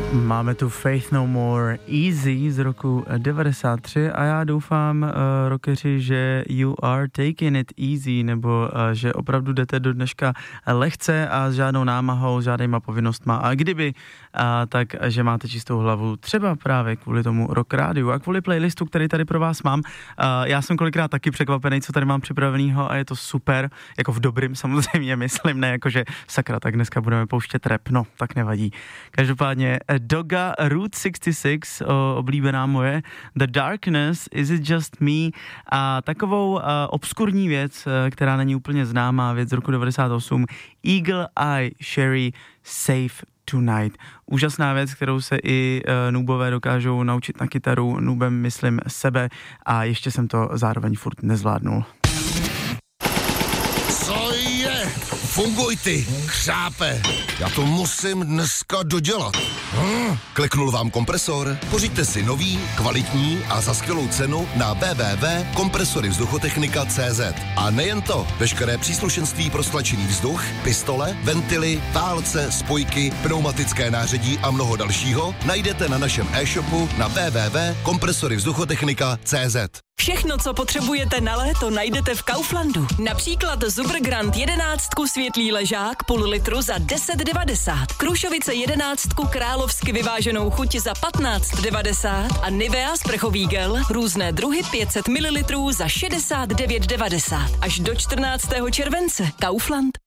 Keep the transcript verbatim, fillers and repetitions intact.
Máme tu Faith No More Easy z roku devadesát tři a já doufám, uh, rockeři, že you are taking it easy, nebo uh, že opravdu jdete do dneška lehce a s žádnou námahou, s žádnýma povinnostma, a kdyby, uh, tak, že máte čistou hlavu, třeba právě kvůli tomu Rock Rádiu a kvůli playlistu, který tady pro vás mám. Uh, já jsem kolikrát taky překvapený, co tady mám připravenýho, a je to super, jako v dobrým samozřejmě, myslím, ne jako, že sakra, tak dneska budeme pouštět rap, no, tak nevadí. Každopádně Doga, Route šedesát šest, o, oblíbená moje, The Darkness, Is It Just Me, a takovou uh, obskurní věc, uh, která není úplně známá, věc z roku devadesát osm, Eagle Eye Cherry, Safe Tonight. Úžasná věc, kterou se i uh, noobové dokážou naučit na kytaru, noobem myslím sebe, a ještě jsem to zároveň furt nezvládnul. Co je? Funguj ty, křápe. Já to musím dneska dodělat. Hm? Kliknul vám kompresor? Pořiďte si nový, kvalitní a za skvělou cenu na w w w tečka kompresory vzduchotechnika tečka c z. A nejen to, veškeré příslušenství pro stlačený vzduch, pistole, ventily, válce, spojky, pneumatické nářadí a mnoho dalšího najdete na našem e-shopu na w w w tečka kompresory vzduchotechnika tečka c z. Všechno, co potřebujete na léto, najdete v Kauflandu. Například Supergrand jedenáctku světlý ležák půl litru za deset devadesát, Krušovice jedenáctku královsky vyváženou chuť za patnáct devadesát a Nivea sprchový gel různé druhy pět set mililitrů za šedesát devět devadesát. Až do čtrnáctého července. Kaufland.